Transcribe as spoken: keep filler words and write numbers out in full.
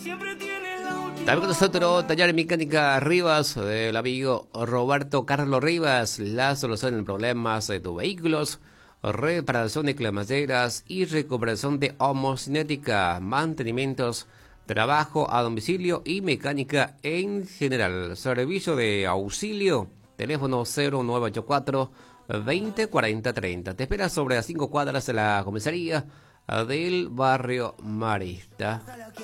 También con nosotros, taller mecánica Rivas, del amigo Roberto Carlos Rivas, la solución en problemas de tus vehículos, reparación de clamaderas y recuperación de homocinética, mantenimientos, trabajo a domicilio y mecánica en general. Servicio de auxilio, teléfono cero nueve ocho cuatro, veinte cuarenta treinta. Te espera sobre las cinco cuadras de la comisaría del barrio Marista.